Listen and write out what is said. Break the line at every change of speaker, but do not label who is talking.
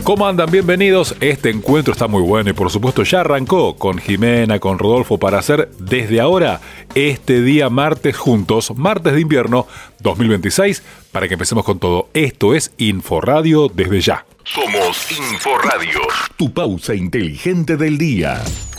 ¿Cómo andan? Bienvenidos. Este encuentro está muy bueno y por supuesto ya arrancó con Jimena, con Rodolfo para hacer desde ahora este día martes juntos, martes de invierno 2026, para que empecemos con todo. Esto es Inforadio desde ya.
Somos Inforadio, tu pausa inteligente del día.